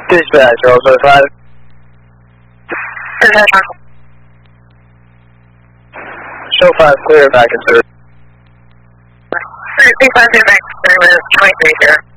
Dispatch, also 5. Show 5, clear back in 30. 35 back, 23 here.